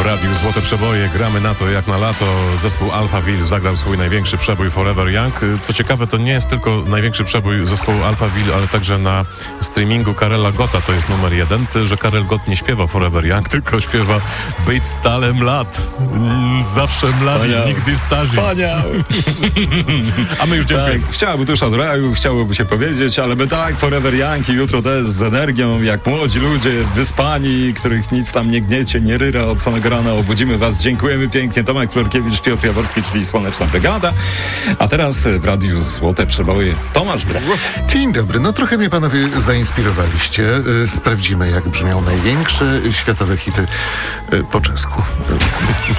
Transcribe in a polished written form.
radiu Złote Przeboje. Gramy na to jak na lato. Zespół Alphaville zagrał swój największy przebój Forever Young. Co ciekawe, to nie jest tylko największy przebój zespołu Alphaville, ale także na streamingu Karela Gotta to jest numer 1. Że Karel Gott nie śpiewa Forever Young, tylko śpiewa być stale mlad. Zawsze mladi, nigdy starzy. Wspaniały. A my już dziękujemy. Tak, chciałaby dusza do raju, chciałoby się powiedzieć, ale my tak, Forever Young i jutro też z energią, jak młodzi ludzie, wyspani, których nic tam nie gniecie, nie ryra od samego rana. Obudzimy was. Dziękujemy pięknie. Tomek Florkiewicz, Piotr Jaworski, czyli Słoneczna Brygada. A teraz w radiu Złote Przeboje Tomasz Brach. Dzień dobry. No trochę mnie panowie zainspirowaliście. Sprawdzimy, jak brzmią największe światowe hity po czesku.